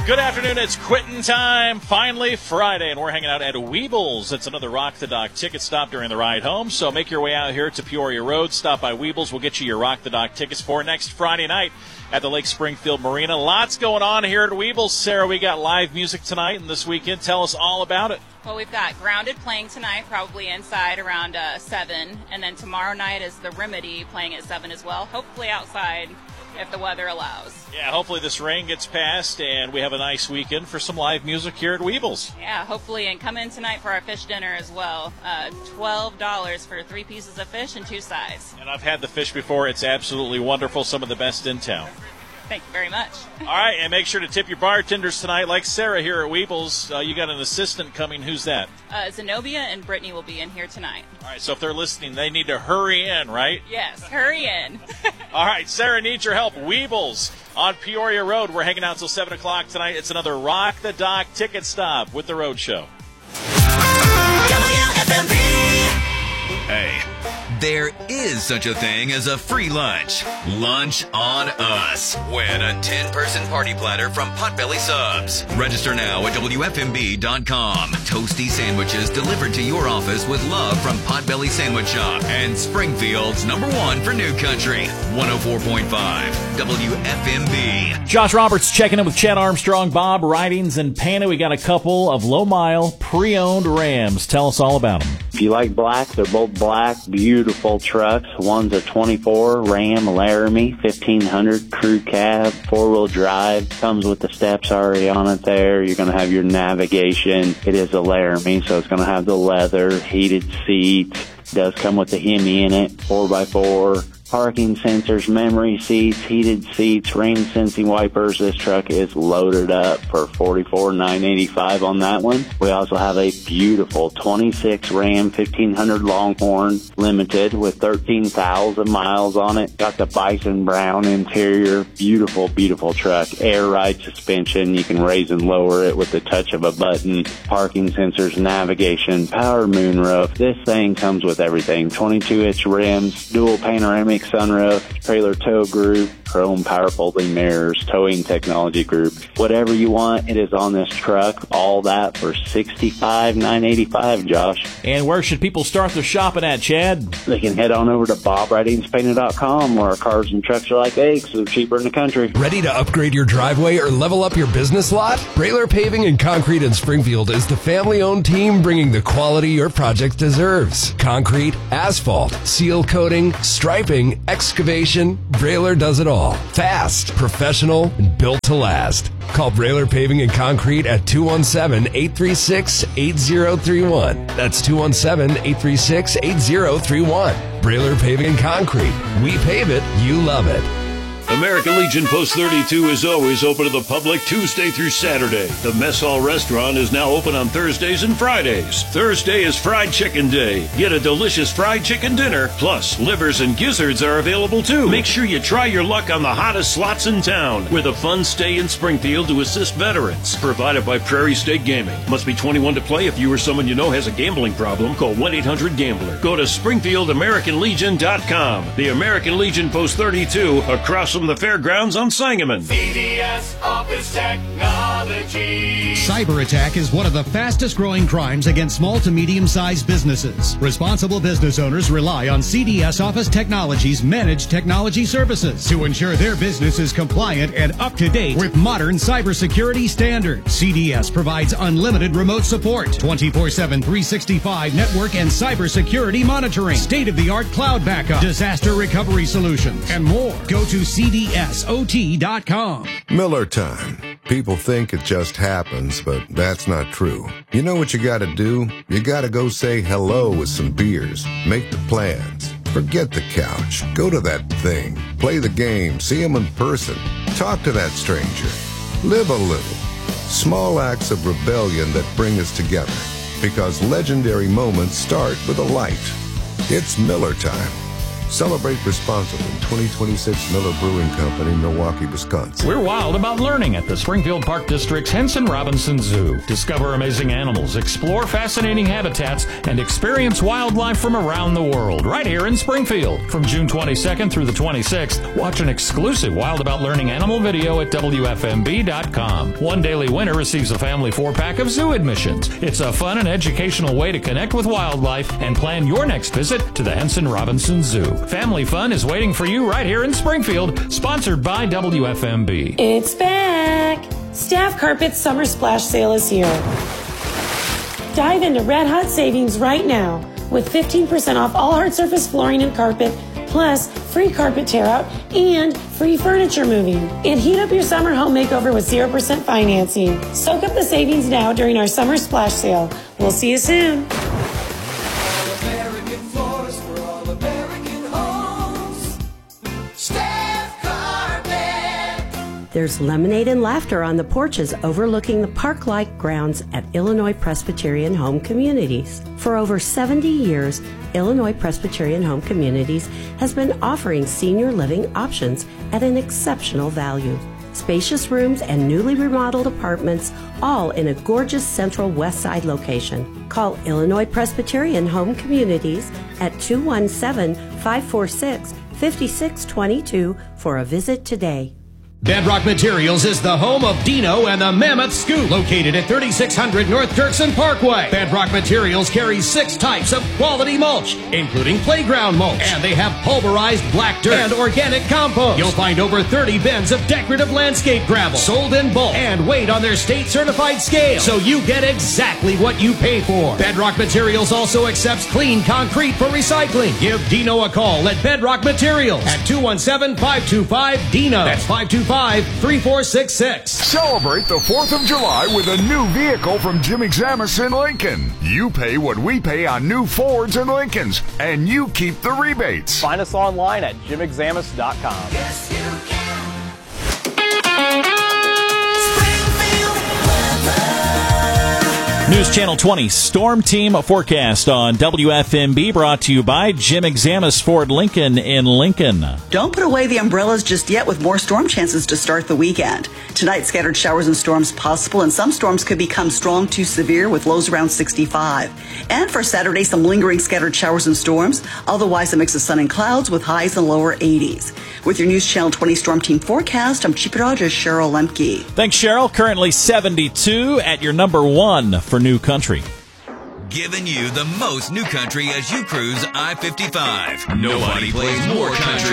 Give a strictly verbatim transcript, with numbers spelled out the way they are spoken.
Good afternoon, it's quitting time, finally Friday, and we're hanging out at Weebles. It's another Rock the Dock ticket stop during the ride home, so make your way out here to Peoria Road, stop by Weebles. We'll get you your Rock the Dock tickets for next Friday night at the Lake Springfield Marina. Lots going on here at Weebles. Sarah, we got live music tonight and this weekend. Tell us all about it. Well, we've got Grounded playing tonight, probably inside around uh, seven, and then tomorrow night is The Remedy playing at seven as well, hopefully outside if the weather allows. Yeah, hopefully this rain gets past and we have a nice weekend for some live music here at Weebles. Yeah, hopefully, and come in tonight for our fish dinner as well. Uh, twelve dollars for three pieces of fish and two sides. And I've had the fish before. It's absolutely wonderful, some of the best in town. Thank you very much. All right, and make sure to tip your bartenders tonight, like Sarah here at Weebles. Uh, you got an assistant coming. Who's that? Uh, Zenobia and Brittany will be in here tonight. All right, so if they're listening, they need to hurry in, right? Yes, hurry in. All right, Sarah needs your help. Weebles on Peoria Road. We're hanging out until seven o'clock tonight. It's another Rock the Dock ticket stop with the Road Show. W F M B. Hey, there is such a thing as a free lunch. Lunch on us. Win a ten-person party platter from Potbelly Subs. Register now at W F M B dot com. Toasty sandwiches delivered to your office with love from Potbelly Sandwich Shop and Springfield's number one for New Country. one oh four point five W F M B. Josh Roberts checking in with Chad Armstrong, Bob Ridings, and Pana. We got a couple of low-mile, pre-owned Rams. Tell us all about them. If you like black, they're both black, beautiful trucks. One's a twenty-four Ram Laramie, fifteen hundred crew cab, four-wheel drive. Comes with the steps already on it there. You're going to have your navigation. It is a Laramie, so it's going to have the leather, heated seats. It does come with the Hemi in it, four by four. Parking sensors, memory seats, heated seats, rain sensing wipers. This truck is loaded up for forty-four thousand nine hundred eighty-five dollars on that one. We also have a beautiful twenty-six Ram fifteen hundred Longhorn Limited with thirteen thousand miles on it. Got the bison brown interior. Beautiful, beautiful truck. Air ride suspension. You can raise and lower it with the touch of a button. Parking sensors, navigation, power moonroof. This thing comes with everything. twenty-two inch rims, dual panoramic sunroof, trailer tow group, chrome power folding mirrors, towing technology group. Whatever you want, it is on this truck. All that for sixty-five thousand nine hundred eighty-five dollars, Josh. And where should people start their shopping at, Chad? They can head on over to bob ridings painter dot com, where our cars and trucks are like eggs, so they're cheaper in the country. Ready to upgrade your driveway or level up your business lot? Brailer Paving and Concrete in Springfield is the family-owned team bringing the quality your project deserves. Concrete, asphalt, seal coating, striping, excavation, Brailer does it all. Fast, professional, and built to last. Call Brailer Paving and Concrete at two one seven, eight three six, eight zero three one. That's two one seven, eight three six, eight zero three one. Brailer Paving and Concrete. We pave it, you love it. American Legion Post thirty-two is always open to the public Tuesday through Saturday. The Mess Hall restaurant is now open on Thursdays and Fridays. Thursday is Fried Chicken Day. Get a delicious fried chicken dinner, plus livers and gizzards are available too. Make sure you try your luck on the hottest slots in town with a fun stay in Springfield to assist veterans. Provided by Prairie State Gaming. Must be twenty-one to play. If you or someone you know has a gambling problem, call one eight hundred gambler. Go to Springfield American Legion dot com. The American Legion Post thirty-two across from the fairgrounds on Sangamon. C D S Office Technology. Cyber attack is one of the fastest growing crimes against small to medium-sized businesses. Responsible business owners rely on C D S Office Technology's managed technology services to ensure their business is compliant and up to date with modern cybersecurity standards. C D S provides unlimited remote support, twenty-four seven, three sixty-five network and cybersecurity monitoring, state-of-the-art cloud backup, disaster recovery solutions, and more. Go to C D S O T dot com. Miller time. People think it just happens, but that's not true. You know what you gotta do? You gotta go say hello with some beers. Make the plans. Forget the couch. Go to that thing. Play the game. See them in person. Talk to that stranger. Live a little. Small acts of rebellion that bring us together. Because legendary moments start with a light. It's Miller time. Celebrate responsibly. twenty twenty-six Miller Brewing Company, Milwaukee, Wisconsin. We're wild about learning at the Springfield Park District's Henson Robinson Zoo. Discover amazing animals, explore fascinating habitats, and experience wildlife from around the world right here in Springfield. From June twenty-second through the twenty-sixth, watch an exclusive Wild About Learning animal video at W F M B dot com. One daily winner receives a family four-pack of zoo admissions. It's a fun and educational way to connect with wildlife and plan your next visit to the Henson Robinson Zoo. Family fun is waiting for you right here in Springfield, sponsored by W F M B. It's back! Staff Carpet's Summer Splash Sale is here. Dive into red hot savings right now with fifteen percent off all hard surface flooring and carpet, plus free carpet tear out and free furniture moving. And heat up your summer home makeover with zero percent financing. Soak up the savings now during our Summer Splash Sale. We'll see you soon. There's lemonade and laughter on the porches overlooking the park-like grounds at Illinois Presbyterian Home Communities. For over seventy years, Illinois Presbyterian Home Communities has been offering senior living options at an exceptional value. Spacious rooms and newly remodeled apartments, all in a gorgeous central west side location. Call Illinois Presbyterian Home Communities at two one seven, five four six, five six two two for a visit today. Bedrock Materials is the home of Dino and the Mammoth Scoop, located at thirty-six hundred North Dirksen Parkway. Bedrock Materials carries six types of quality mulch, including playground mulch, and they have pulverized black dirt and organic compost. You'll find over thirty bins of decorative landscape gravel, sold in bulk and weighed on their state-certified scale, so you get exactly what you pay for. Bedrock Materials also accepts clean concrete for recycling. Give Dino a call at Bedrock Materials at two one seven, five two five, D I N O. That's five two five, three four six six. Celebrate the fourth of July with a new vehicle from Jim Examus in Lincoln. You pay what we pay on new Fords and Lincolns, and you keep the rebates. Find us online at jim examus dot com. Yes, you can. News Channel twenty Storm Team Forecast on W F M B, brought to you by Jim Examus Ford Lincoln in Lincoln. Don't put away the umbrellas just yet, with more storm chances to start the weekend. Tonight, scattered showers and storms possible, and some storms could become strong to severe with lows around sixty-five. And for Saturday, some lingering scattered showers and storms. Otherwise, a mix of sun and clouds with highs in the lower eighties. With your News Channel twenty Storm Team Forecast, I'm Chief Meteorologist Cheryl Lemke. Thanks, Cheryl. Currently seventy-two at your number one for New Country. Giving you the most new country as you cruise I fifty-five. Nobody plays more country